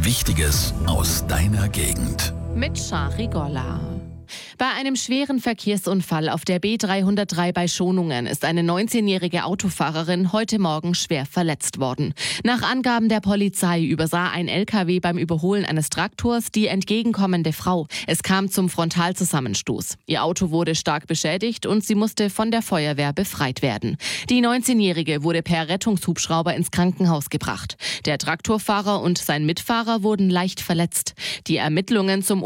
Wichtiges aus deiner Gegend. Mit Shari Golla. Bei einem schweren Verkehrsunfall auf der B303 bei Schonungen ist eine 19-jährige Autofahrerin heute Morgen schwer verletzt worden. Nach Angaben der Polizei übersah ein LKW beim Überholen eines Traktors die entgegenkommende Frau. Es kam zum Frontalzusammenstoß. Ihr Auto wurde stark beschädigt und sie musste von der Feuerwehr befreit werden. Die 19-jährige wurde per Rettungshubschrauber ins Krankenhaus gebracht. Der Traktorfahrer und sein Mitfahrer wurden leicht verletzt. Die Ermittlungen zum